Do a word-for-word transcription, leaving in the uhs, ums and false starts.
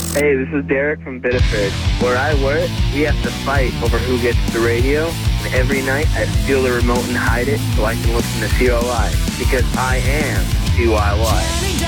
Hey, this is Derek from Biddeford. Where I work, we have to fight over who gets the radio. And every night, I steal the remote and hide it so I can listen to C O I. Because I am C Y Y.